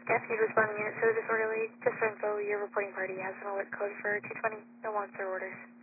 Yes, you responding unit, so disorderly. Just for info, your reporting party has an alert code for 220. No wants or orders.